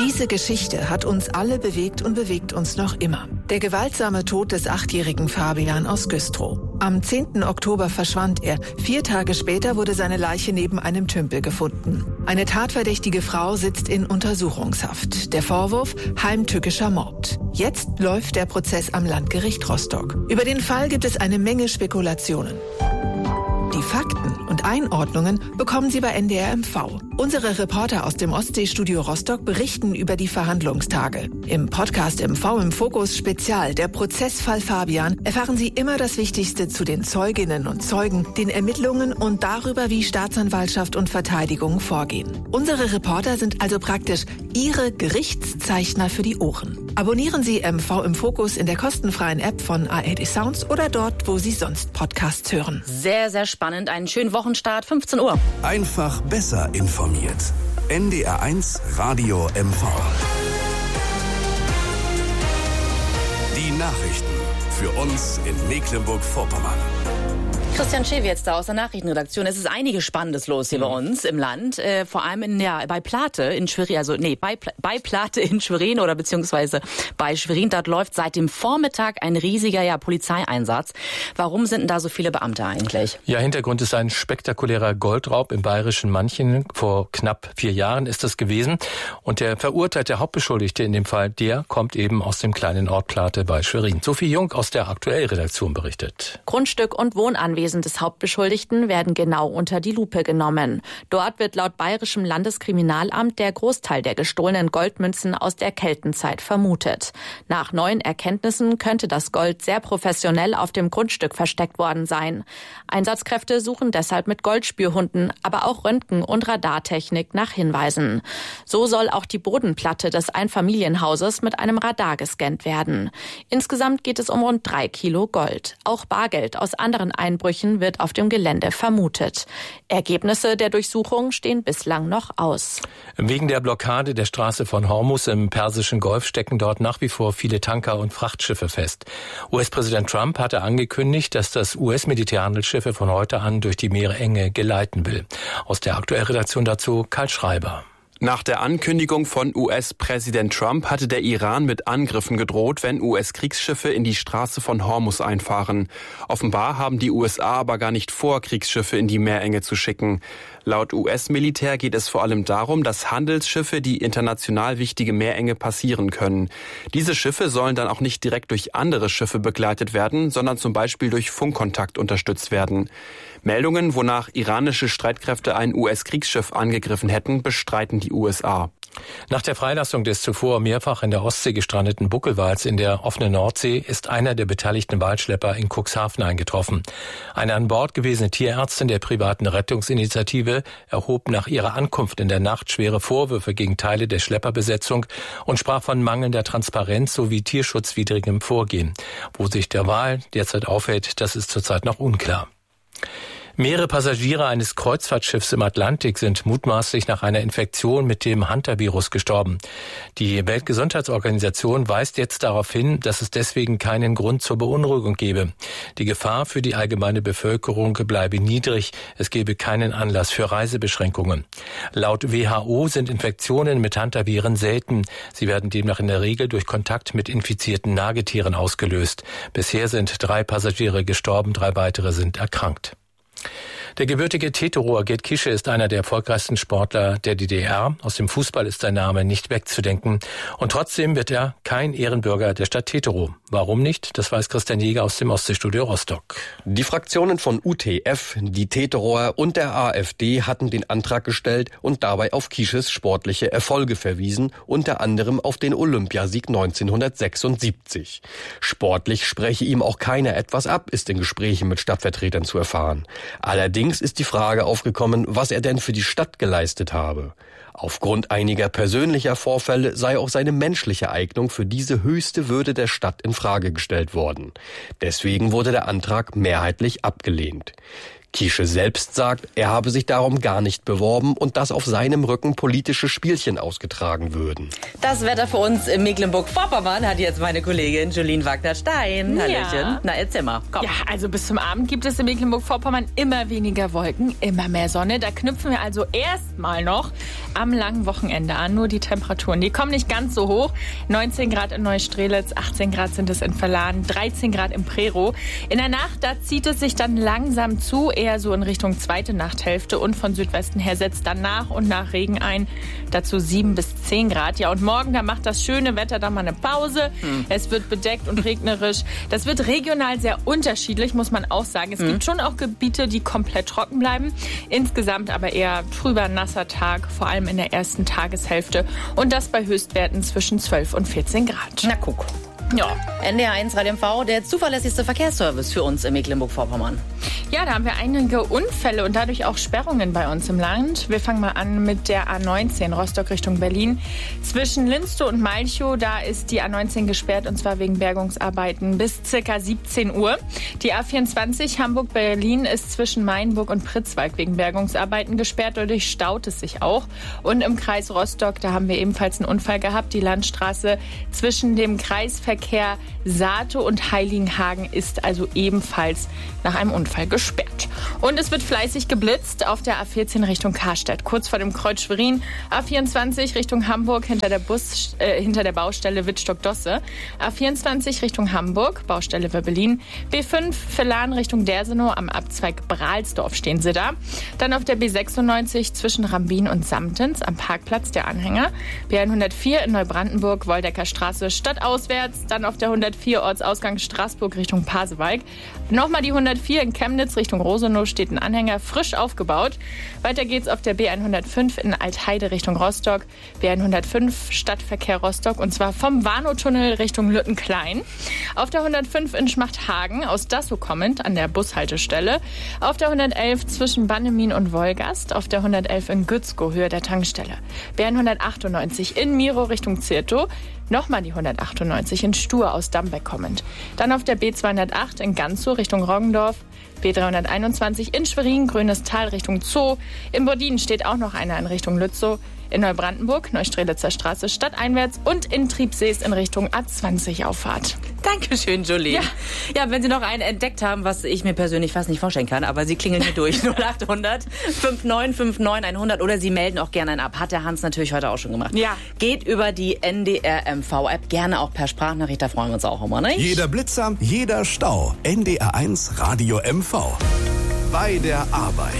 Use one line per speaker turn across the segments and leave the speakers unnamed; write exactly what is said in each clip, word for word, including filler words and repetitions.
Diese Geschichte hat uns alle bewegt und bewegt uns noch immer. Der gewaltsame Tod des achtjährigen Fabian aus Güstrow. Am zehnten Oktober verschwand er. Vier Tage später wurde seine Leiche neben einem Tümpel gefunden. Eine tatverdächtige Frau sitzt in Untersuchungshaft. Der Vorwurf: heimtückischer Mord. Jetzt läuft der Prozess am Landgericht Rostock. Über den Fall gibt es eine Menge Spekulationen. Die Fakten und Einordnungen bekommen Sie bei N D R M V. Unsere Reporter aus dem Ostseestudio Rostock berichten über die Verhandlungstage. Im Podcast M V im Fokus Spezial, der Prozessfall Fabian, erfahren Sie immer das Wichtigste zu den Zeuginnen und Zeugen, den Ermittlungen und darüber, wie Staatsanwaltschaft und Verteidigung vorgehen. Unsere Reporter sind also praktisch Ihre Gerichtszeichner für die Ohren. Abonnieren Sie M V im Fokus in der kostenfreien App von A R D Sounds oder dort, wo Sie sonst Podcasts hören.
Sehr, sehr spannend. Einen schönen Wochenstart, fünfzehn Uhr.
Einfach besser informiert. N D R eins Radio M V. Die Nachrichten für uns in Mecklenburg-Vorpommern.
Christian Schewe jetzt da aus der Nachrichtenredaktion. Es ist einiges Spannendes los hier mhm. bei uns im Land. Äh, vor allem in, ja, bei Plate in Schwerin, also nee, bei, bei Plate in Schwerin oder beziehungsweise bei Schwerin. Dort läuft seit dem Vormittag ein riesiger ja, Polizeieinsatz. Warum sind denn da so viele Beamte eigentlich?
Ja, Hintergrund ist ein spektakulärer Goldraub im bayerischen Manching. Vor knapp vier Jahren ist das gewesen. Und der verurteilte Hauptbeschuldigte in dem Fall, der kommt eben aus dem kleinen Ort Plate bei Schwerin. Sophie Jung aus der Aktuell-Redaktion berichtet.
Grundstück und Wohnanwesen des Hauptbeschuldigten werden genau unter die Lupe genommen. Dort wird laut Bayerischem Landeskriminalamt der Großteil der gestohlenen Goldmünzen aus der Keltenzeit vermutet. Nach neuen Erkenntnissen könnte das Gold sehr professionell auf dem Grundstück versteckt worden sein. Einsatzkräfte suchen deshalb mit Goldspürhunden, aber auch Röntgen- und Radartechnik nach Hinweisen. So soll auch die Bodenplatte des Einfamilienhauses mit einem Radar gescannt werden. Insgesamt geht es um rund drei Kilo Gold. Auch Bargeld aus anderen Einbrüchen wird auf dem Gelände vermutet. Ergebnisse der Durchsuchung stehen bislang noch aus.
Wegen der Blockade der Straße von Hormuz im Persischen Golf stecken dort nach wie vor viele Tanker und Frachtschiffe fest. U S-Präsident Trump hatte angekündigt, dass das U S-Militärhandelsschiffe von heute an durch die Meerenge geleiten will. Aus der Aktuellredaktion dazu Karl Schreiber.
Nach der Ankündigung von U S-Präsident Trump hatte der Iran mit Angriffen gedroht, wenn U S-Kriegsschiffe in die Straße von Hormuz einfahren. Offenbar haben die U S A aber gar nicht vor, Kriegsschiffe in die Meerenge zu schicken. Laut U S-Militär geht es vor allem darum, dass Handelsschiffe die international wichtige Meerenge passieren können. Diese Schiffe sollen dann auch nicht direkt durch andere Schiffe begleitet werden, sondern zum Beispiel durch Funkkontakt unterstützt werden. Meldungen, wonach iranische Streitkräfte ein U S-Kriegsschiff angegriffen hätten, bestreiten die U S A.
Nach der Freilassung des zuvor mehrfach in der Ostsee gestrandeten Buckelwals in der offenen Nordsee ist einer der beteiligten Walschlepper in Cuxhaven eingetroffen. Eine an Bord gewesene Tierärztin der privaten Rettungsinitiative erhob nach ihrer Ankunft in der Nacht schwere Vorwürfe gegen Teile der Schlepperbesetzung und sprach von mangelnder Transparenz sowie tierschutzwidrigem Vorgehen. Wo sich der Wal derzeit aufhält, das ist zurzeit noch unklar. Mehrere Passagiere eines Kreuzfahrtschiffs im Atlantik sind mutmaßlich nach einer Infektion mit dem Hantavirus gestorben. Die Weltgesundheitsorganisation weist jetzt darauf hin, dass es deswegen keinen Grund zur Beunruhigung gebe. Die Gefahr für die allgemeine Bevölkerung bleibe niedrig. Es gebe keinen Anlass für Reisebeschränkungen. Laut W H O sind Infektionen mit Hantaviren selten. Sie werden demnach in der Regel durch Kontakt mit infizierten Nagetieren ausgelöst. Bisher sind drei Passagiere gestorben, drei weitere sind erkrankt. Der gebürtige Teterower Gerd Kische ist einer der erfolgreichsten Sportler der D D R. Aus dem Fußball ist sein Name nicht wegzudenken. Und trotzdem wird er kein Ehrenbürger der Stadt Teterow. Warum nicht? Das weiß Christian Jäger aus dem Ostseestudio Rostock.
Die Fraktionen von U T F, die Teterower und der A f D hatten den Antrag gestellt und dabei auf Kisches sportliche Erfolge verwiesen, unter anderem auf den Olympiasieg neunzehnhundertsechsundsiebzig. Sportlich spreche ihm auch keiner etwas ab, ist in Gesprächen mit Stadtvertretern zu erfahren. Allerdings ist die Frage aufgekommen, was er denn für die Stadt geleistet habe. Aufgrund einiger persönlicher Vorfälle sei auch seine menschliche Eignung für diese höchste Würde der Stadt in Frage gestellt worden. Deswegen wurde der Antrag mehrheitlich abgelehnt. Kiesche selbst sagt, er habe sich darum gar nicht beworben und dass auf seinem Rücken politische Spielchen ausgetragen würden.
Das Wetter für uns in Mecklenburg-Vorpommern hat jetzt meine Kollegin Julien Wagner-Stein.
Ja.
Hallöchen. Na, erzähl mal. Komm.
Ja, also bis zum Abend gibt es in Mecklenburg-Vorpommern immer weniger Wolken, immer mehr Sonne. Da knüpfen wir also erstmal noch am langen Wochenende an. Nur die Temperaturen, die kommen nicht ganz so hoch. neunzehn Grad in Neustrelitz, achtzehn Grad sind es in Verladen, dreizehn Grad im Prero. In der Nacht, da zieht es sich dann langsam zu, eher so in Richtung zweite Nachthälfte. Und von Südwesten her setzt dann nach und nach Regen ein. Dazu sieben bis zehn Grad. Ja, und morgen, da macht das schöne Wetter dann mal eine Pause. Hm. Es wird bedeckt und regnerisch. Das wird regional sehr unterschiedlich, muss man auch sagen. Es hm. gibt schon auch Gebiete, die komplett trocken bleiben. Insgesamt aber eher trüber, nasser Tag, vor allem in der ersten Tageshälfte. Und das bei Höchstwerten zwischen zwölf und vierzehn Grad.
Na guck. Ja. N D R eins Radio M V, der zuverlässigste Verkehrsservice für uns in Mecklenburg-Vorpommern.
Ja, da haben wir einige Unfälle und dadurch auch Sperrungen bei uns im Land. Wir fangen mal an mit der A neunzehn, Rostock Richtung Berlin. Zwischen Linstow und Malchow, da ist die A neunzehn gesperrt und zwar wegen Bergungsarbeiten bis ca. siebzehn Uhr. Die A vierundzwanzig Hamburg-Berlin ist zwischen Mainburg und Pritzwalk wegen Bergungsarbeiten gesperrt. Dadurch staut es sich auch. Und im Kreis Rostock, da haben wir ebenfalls einen Unfall gehabt. Die Landstraße zwischen dem Kreisverkehr Sate und Heiligenhagen ist also ebenfalls nach einem Unfall gesperrt. Und es wird fleißig geblitzt auf der A vierzehn Richtung Karstadt, kurz vor dem Kreuz Schwerin. A vierundzwanzig Richtung Hamburg hinter der Bus, äh, hinter der Baustelle Wittstock-Dosse. A vierundzwanzig Richtung Hamburg, Baustelle Wöbbelin. B fünf Verlan Richtung Dersenow, am Abzweig Brahlsdorf stehen sie da. Dann auf der B sechsundneunzig zwischen Rambin und Samtens am Parkplatz der Anhänger. B hundertvier in Neubrandenburg, Woldecker Straße stadtauswärts. Dann auf der hundertvier Ortsausgang Straßburg Richtung Pasewalk. Nochmal die hundertvier in Chemnitz Richtung Rosenow steht ein Anhänger, frisch aufgebaut. Weiter geht's auf der B hundertfünf in Altheide Richtung Rostock. B hundertfünf Stadtverkehr Rostock und zwar vom Warnow-Tunnel Richtung Lüttenklein. Auf der hundertfünf in Schmachthagen aus Dassow kommend an der Bushaltestelle. Auf der hundertelf zwischen Bannemin und Wolgast. Auf der hundertelf in Gützkow Höhe der Tankstelle. B hundertachtundneunzig in Miro Richtung Zirtow. Nochmal die hundertachtundneunzig in Stur aus Dambeck kommend. Dann auf der B zweihundertacht in Ganzow Richtung Roggendorf. B dreihunderteinundzwanzig in Schwerin, Grünes Tal Richtung Zoo. In Bodin steht auch noch einer in Richtung Lützow. In Neubrandenburg, Neustrelitzer Straße stadteinwärts und in Triebsees in Richtung A zwanzig Auffahrt.
Dankeschön, Julien. Ja. ja, wenn Sie noch einen entdeckt haben, was ich mir persönlich fast nicht vorstellen kann, aber Sie klingeln hier durch. null acht hundert neunundfünfzig neunundfünfzig hundert oder Sie melden auch gerne einen ab. Hat der Hans natürlich heute auch schon gemacht.
Ja.
Geht über die N D R M V-App, gerne auch per Sprachnachricht, da freuen wir uns auch immer, nicht?
Jeder Blitzer, jeder Stau. N D R eins Radio M V. Bei der Arbeit.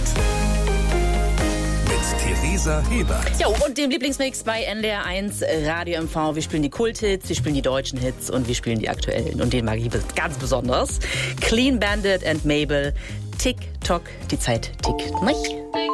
Theresa Hebert.
Jo, und dem Lieblingsmix bei N D R eins Radio M V. Wir spielen die Kulthits, wir spielen die deutschen Hits und wir spielen die aktuellen. Und den mag ich ganz besonders. Clean Bandit and Mabel. Tick-Tock, die Zeit tickt, nicht?